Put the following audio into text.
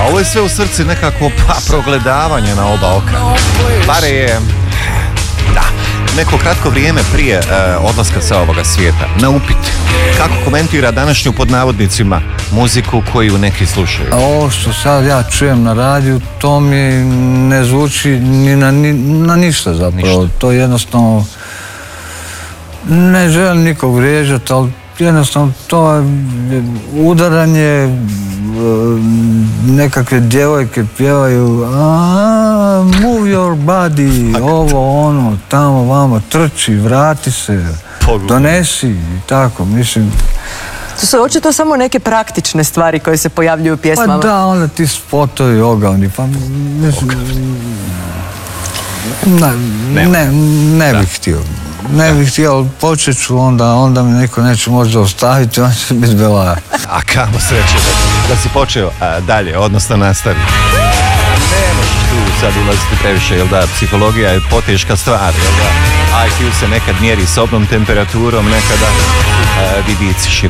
ovo je sve u srci nekako progledavanje na oba oka. Bare je neko kratko vrijeme prije odlaska sa ovoga svijeta na upit kako komentira današnju pod navodnicima muziku koju neki slušaju. A ovo što sad ja čujem na radiju, to mi ne zvuči ni na ništa zapravo. Ništa. To jednostavno ne želim nikog vrijeđati, ali jednostavno to je udaranje, nekakve djevojke pjevaju move your body, ovo ono, tamo vamo, trči, vrati se, donesi i tako, mislim. To su očito samo neke praktične stvari koje se pojavljuju u pjesmama. Pa da, onda ti spotovi ogavni, pa mislim, ne bih htio. Ne bih htio, ali počet ću, onda mi neko neće moći zaustaviti, on će biti belaja. A kamo sreće da si počeo dalje, odnosno nastavi. Ne možeš tu sad ulaziti previše, jel da, psihologija je poteška stvar, jel da, IQ se nekad mjeri sobnom temperaturom, nekada vidici širom.